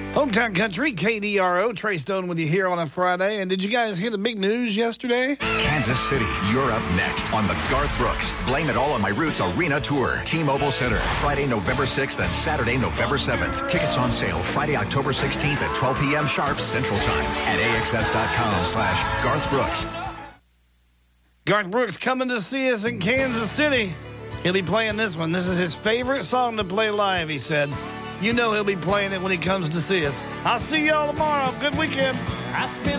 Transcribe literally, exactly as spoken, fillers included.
Hometown Country, K D R O. Trey Stone with you here on a Friday. And did you guys hear the big news yesterday? Kansas City, you're up next on the Garth Brooks Blame It All on My Roots Arena Tour. T-Mobile Center, Friday, November sixth and Saturday, November seventh. Tickets on sale Friday, October sixteenth at twelve p.m. sharp Central Time at axs.com slash Garth Brooks. Garth Brooks coming to see us in Kansas City. He'll be playing this one. This is his favorite song to play live, he said. You know he'll be playing it when he comes to see us. I'll see y'all tomorrow. Good weekend. I spent